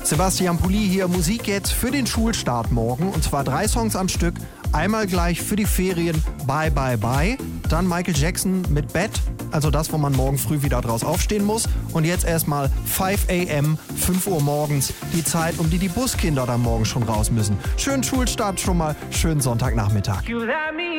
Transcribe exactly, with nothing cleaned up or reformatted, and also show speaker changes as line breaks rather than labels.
Sebastian Pulli hier, Musik jetzt für den Schulstart morgen. Und zwar drei Songs am Stück. Einmal gleich für die Ferien Bye Bye Bye. Dann Michael Jackson mit Bett, also das, wo man morgen früh wieder draus aufstehen muss. Und jetzt erstmal fünf a m, fünf Uhr morgens, die Zeit, um die die Buskinder dann morgen schon raus müssen. Schönen Schulstart schon mal, schönen Sonntagnachmittag.